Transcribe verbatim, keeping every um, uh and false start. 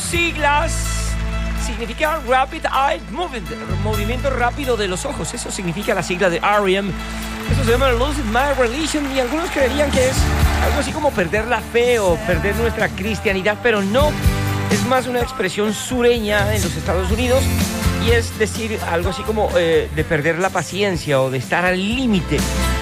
siglas significa Rapid Eye Movement, movimiento rápido de los ojos. Eso significa la sigla de R E M. Eso se llama Losing My Religion, y algunos creerían que es algo así como perder la fe o perder nuestra cristianidad, pero no. Es más una expresión sureña en los Estados Unidos, y es decir algo así como eh, de perder la paciencia o de estar al límite.